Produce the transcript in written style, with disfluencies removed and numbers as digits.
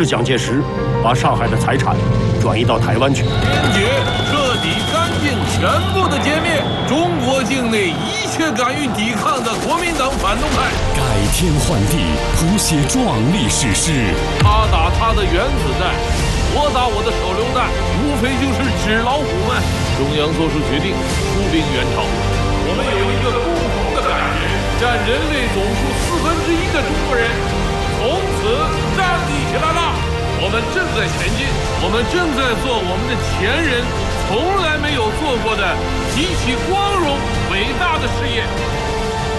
治蒋介石把上海的财产转移到台湾去， 坚决、彻底、干净、全部的歼灭中国境内一切敢于抵抗的国民党反动派， 改天换地，谱写壮丽史诗。 他打他的原子弹，我打我的手榴弹，无非就是纸老虎们。中央做出决定，出兵援朝。我们有一个共同的感觉，占人类总数1/4的中国人从此站立起来了。我们正在前进，我们正在做我们的前人从来没有做过的极其光荣伟大的事业。